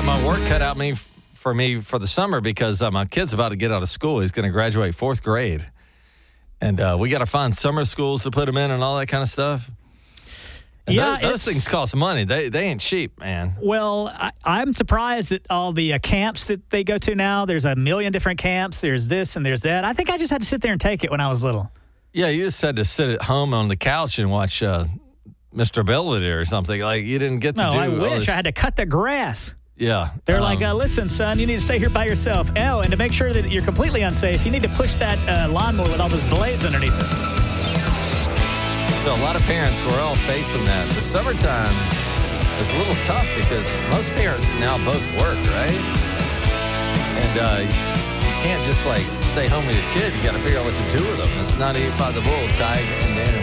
got my work cut out for me for the summer because my kid's about to get out of school. He's going to graduate 4th grade. And we got to find summer schools to put him in and all that kind of stuff. And those things cost money. They ain't cheap, man. Well, I'm surprised at all the camps that they go to now. There's a million different camps. There's this and there's that. I think I just had to sit there and take it when I was little. Yeah, you just had to sit at home on the couch and watch Mr. Belvedere or something. Like, you didn't get to do I wish. I had to cut the grass. Yeah. They're like, listen, son, you need to stay here by yourself. Oh, and to make sure that you're completely unsafe, you need to push that lawnmower with all those blades underneath it. So a lot of parents were all facing that. The summertime is a little tough because most parents now both work, right? And you can't just, like, stay home with your kid. You got to figure out what to do with them. It's not 85 the bull, Tig and Dan